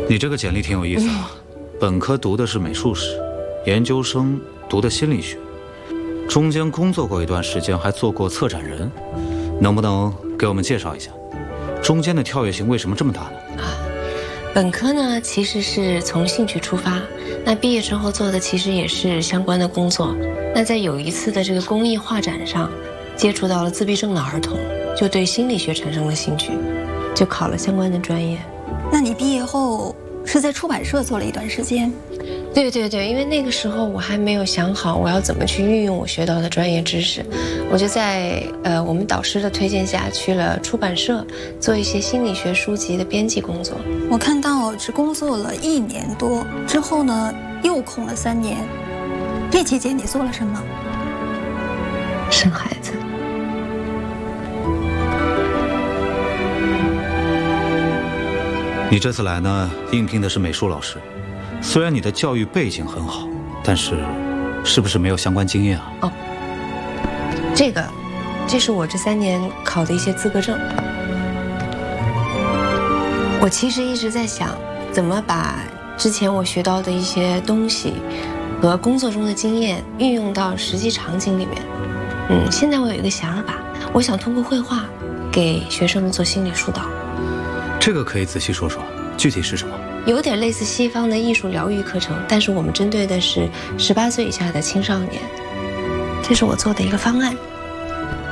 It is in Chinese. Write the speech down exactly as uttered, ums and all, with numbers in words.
你这个简历挺有意思啊，嗯、本科读的是美术史，研究生读的心理学，中间工作过一段时间，还做过策展人，能不能给我们介绍一下，中间的跳跃性为什么这么大呢？ 啊，本科呢其实是从兴趣出发，那毕业之后做的其实也是相关的工作。那在有一次的这个公益画展上，接触到了自闭症的儿童，就对心理学产生了兴趣，就考了相关的专业。 那你毕业后是在出版社做了一段时间？ 对对对，因为那个时候我还没有想好我要怎么去运用我学到的专业知识，我就在呃我们导师的推荐下去了出版社，做一些心理学书籍的编辑工作。 我看到只工作了一年多，之后呢又空了三年，这期间你做了什么？ 生孩子。 你这次来呢，应聘的是美术老师。虽然你的教育背景很好，但是是不是没有相关经验啊？ 哦，这个，这是我这三年考的一些资格证。我其实一直在想，怎么把之前我学到的一些东西和工作中的经验运用到实际场景里面。嗯，现在我有一个想法，我想通过绘画给学生们做心理疏导。 这个可以仔细说说，具体是什么？ 有点类似西方的艺术疗愈课程，但是我们针对的是十八岁以下的青少年。这是我做的一个方案。